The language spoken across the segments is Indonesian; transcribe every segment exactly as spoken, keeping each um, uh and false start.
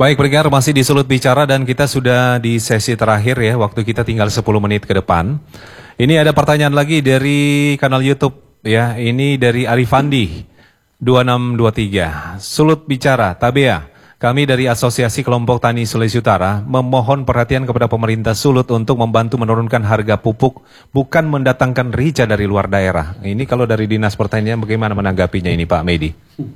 Baik, pendengar, masih di Sulut Bicara dan kita sudah di sesi terakhir ya, waktu kita tinggal sepuluh menit ke depan. Ini ada pertanyaan lagi dari kanal YouTube ya, ini dari Arifandi dua enam dua tiga. Sulut Bicara, Tabea, kami dari Asosiasi Kelompok Tani Sulawesi Utara memohon perhatian kepada pemerintah Sulut untuk membantu menurunkan harga pupuk, bukan mendatangkan rica dari luar daerah. Ini kalau dari Dinas Pertanian bagaimana menanggapinya ini Pak Medi?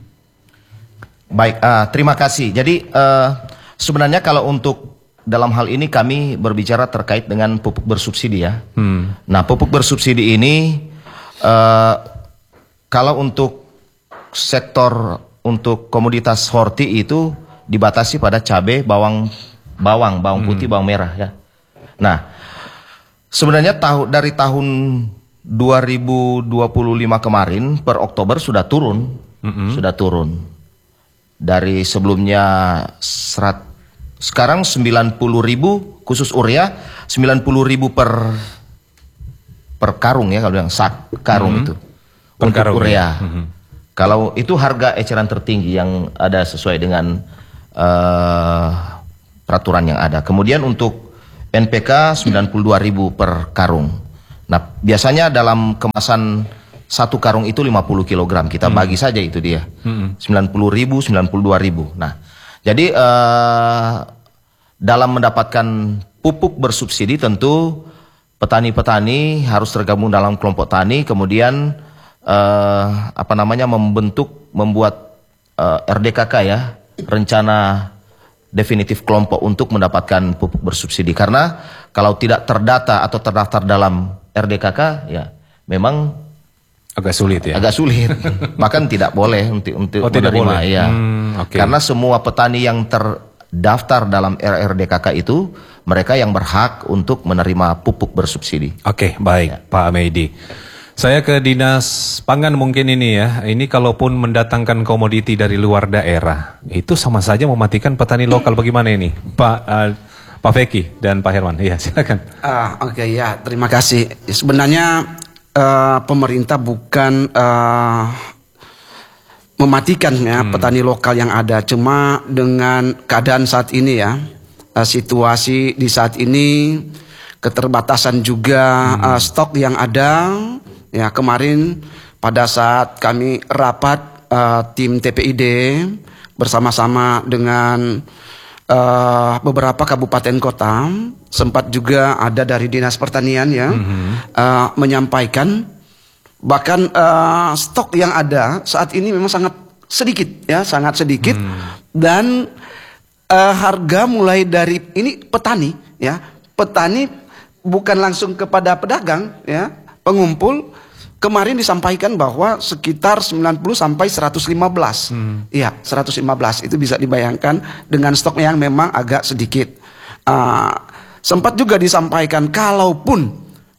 Baik, uh, terima kasih. Jadi uh, sebenarnya kalau untuk dalam hal ini kami berbicara terkait dengan pupuk bersubsidi ya. Hmm. Nah, pupuk bersubsidi ini uh, kalau untuk sektor untuk komoditas horti itu dibatasi pada cabai, bawang, bawang, bawang putih, hmm. bawang merah ya. Nah, sebenarnya tahu dari tahun dua ribu dua puluh lima kemarin per Oktober sudah turun, hmm. sudah turun. Dari sebelumnya serat, sekarang sembilan puluh ribu khusus urea, sembilan puluh ribu per per karung ya, kalau yang sak karung mm-hmm. itu per untuk karung, urea. Ya. Mm-hmm. Kalau itu harga eceran tertinggi yang ada sesuai dengan uh, peraturan yang ada. Kemudian untuk N P K sembilan puluh dua ribu per karung. Nah, biasanya dalam kemasan satu karung itu lima puluh kilogram, kita bagi hmm. saja itu dia. Hmm. sembilan puluh ribu, sembilan puluh dua ribu. Nah, jadi uh, dalam mendapatkan pupuk bersubsidi tentu petani-petani harus tergabung dalam kelompok tani, kemudian uh, apa namanya membentuk, membuat uh, R D K K ya, rencana definitif kelompok untuk mendapatkan pupuk bersubsidi. Karena kalau tidak terdata atau terdaftar dalam R D K K ya memang agak sulit ya. Agak sulit. Bahkan tidak boleh untuk untuk oh, menerima ya. Hmm, okay. Karena semua petani yang terdaftar dalam R R D K K itu mereka yang berhak untuk menerima pupuk bersubsidi. Oke, okay, baik ya. Pak Medi. Saya ke Dinas Pangan mungkin ini ya. Ini kalaupun mendatangkan komoditi dari luar daerah, itu sama saja mematikan petani lokal. Bagaimana ini, Pak uh, Pak Feki dan Pak Herman? Iya, silakan. Ah, oke okay, ya, terima kasih. Sebenarnya Uh, pemerintah bukan uh, mematikan ya hmm. petani lokal yang ada, cuma dengan keadaan saat ini ya, uh, situasi di saat ini, keterbatasan juga hmm. uh, stok yang ada ya. Kemarin pada saat kami rapat uh, tim T P I D bersama-sama dengan Uh, beberapa kabupaten kota, sempat juga ada dari Dinas Pertanian ya, mm-hmm. uh, menyampaikan bahkan uh, stok yang ada saat ini memang sangat sedikit ya, sangat sedikit mm. dan uh, harga mulai dari ini petani ya, petani bukan langsung kepada pedagang ya, pengumpul. Kemarin disampaikan bahwa sekitar sembilan puluh sampai seratus lima belas. Hmm. Iya, seratus lima belas itu bisa dibayangkan dengan stok yang memang agak sedikit. Uh, sempat juga disampaikan kalaupun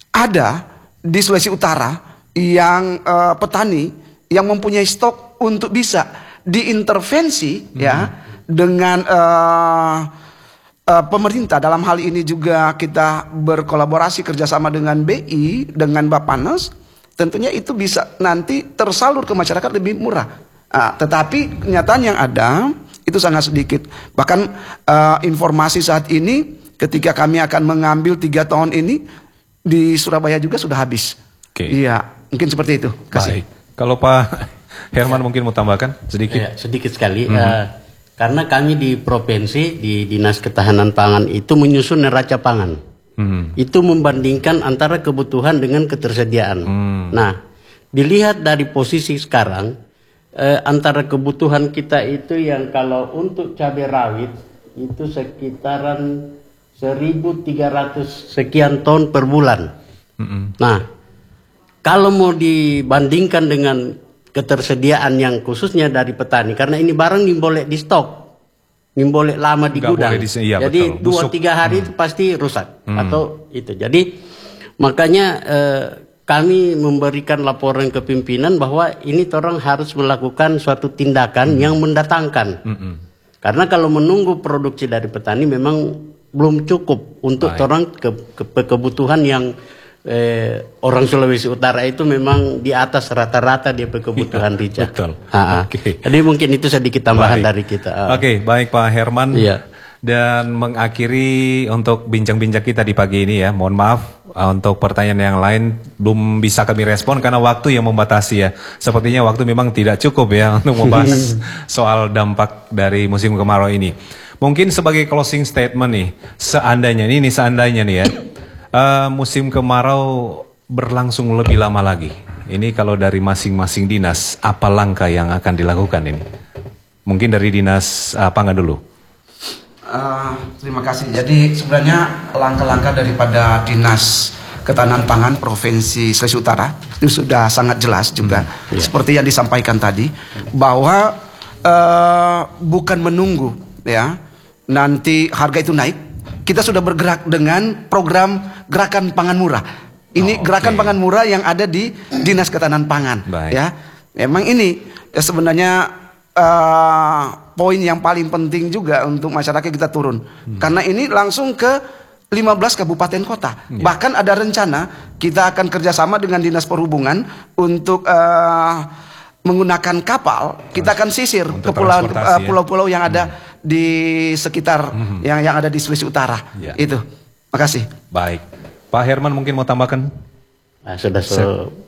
ada di Sulawesi Utara yang uh, petani yang mempunyai stok untuk bisa diintervensi hmm. ya dengan uh, uh, pemerintah. Dalam hal ini juga kita berkolaborasi kerjasama dengan B I, dengan Bappenas. Tentunya itu bisa nanti tersalur ke masyarakat lebih murah. Nah, tetapi kenyataan yang ada itu sangat sedikit. Bahkan uh, informasi saat ini ketika kami akan mengambil tiga tahun ini di Surabaya juga sudah habis. Oke. Iya, mungkin seperti itu. Kasih. Baik. Kalau Pak Herman ya. Mungkin mau tambahkan sedikit. Ya, sedikit sekali. Mm-hmm. uh, karena kami di provinsi di Dinas Ketahanan Pangan itu menyusun neraca pangan. Hmm. Itu membandingkan antara kebutuhan dengan ketersediaan. Hmm. Nah, dilihat dari posisi sekarang, eh, antara kebutuhan kita itu yang kalau untuk cabai rawit itu sekitaran seribu tiga ratus sekian ton per bulan. Hmm. Nah, kalau mau dibandingkan dengan ketersediaan yang khususnya dari petani, karena ini barang boleh di stok. Ini boleh lama di gudang, di, iya, jadi dua tiga hari hmm. itu pasti rusak hmm. atau itu. Jadi makanya eh, kami memberikan laporan ke pimpinan bahwa ini orang harus melakukan suatu tindakan hmm. yang mendatangkan. Hmm. Karena kalau menunggu produksi dari petani memang belum cukup untuk orang ke, ke, kebutuhan yang eh, orang Sulawesi Utara itu memang di atas rata-rata dia kebutuhan Iya, Rica. betul. Ha-ha. Oke. Jadi mungkin itu sedikit tambahan Baik. dari kita. Ah. Oke, baik Pak Herman. Iya. Dan mengakhiri untuk bincang-bincang kita di pagi ini ya. Mohon maaf uh, untuk pertanyaan yang lain belum bisa kami respon karena waktu yang membatasi ya. Sepertinya waktu memang tidak cukup ya untuk membahas soal dampak dari musim kemarau ini. Mungkin sebagai closing statement nih, seandainya ini, ini seandainya nih ya, uh, musim kemarau berlangsung lebih lama lagi. Ini kalau dari masing-masing dinas, apa langkah yang akan dilakukan ini? Mungkin dari dinas uh, pangan dulu. Uh, terima kasih. Jadi sebenarnya langkah-langkah daripada Dinas Ketahanan Pangan Provinsi Sulawesi Utara itu sudah sangat jelas juga, hmm, yeah. seperti yang disampaikan tadi, bahwa uh, bukan menunggu ya nanti harga itu naik. Kita sudah bergerak dengan program Gerakan Pangan Murah. Ini oh, Gerakan okay. Pangan Murah yang ada di Dinas Ketahanan Pangan. Baik. Ya, memang ini ya sebenarnya uh, poin yang paling penting juga untuk masyarakat kita turun, hmm. karena ini langsung ke lima belas kabupaten kota. Ya. Bahkan ada rencana kita akan kerjasama dengan Dinas Perhubungan untuk uh, menggunakan kapal. Kita akan sisir untuk ke pulau-pulau uh, yang ada hmm. di sekitar hmm. yang yang ada di Sulawesi Utara. Ya. Itu. Makasih. Baik, Pak Herman mungkin mau tambahkan? Nah, sudah so